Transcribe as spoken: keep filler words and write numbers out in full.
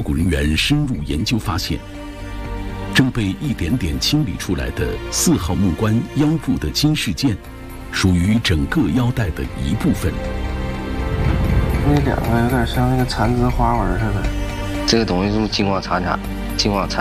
古人员深入研究发现，正被一点点清理出来的四号木棺腰部的金饰件，属于整个腰带的一部分。 那两个有点像那个蚕丝花纹似的。 这个东西是金光灿灿，金光灿